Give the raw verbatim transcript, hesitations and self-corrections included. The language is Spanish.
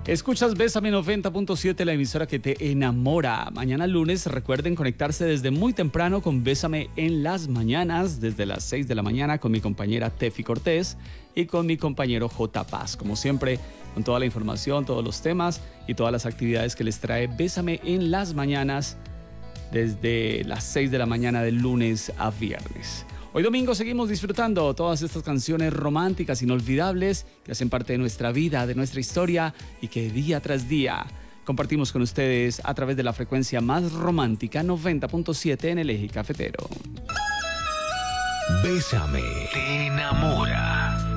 Escuchas Bésame noventa punto siete, la emisora que te enamora. Mañana lunes recuerden conectarse desde muy temprano con Bésame en las mañanas, desde las seis de la mañana con mi compañera Tefi Cortés y con mi compañero J. Paz. Como siempre, con toda la información, todos los temas y todas las actividades que les trae Bésame en las mañanas desde las seis de la mañana del lunes a viernes. Hoy domingo seguimos disfrutando todas estas canciones románticas, inolvidables, que hacen parte de nuestra vida, de nuestra historia y que día tras día compartimos con ustedes a través de la frecuencia más romántica noventa punto siete en el eje cafetero. Bésame te enamora.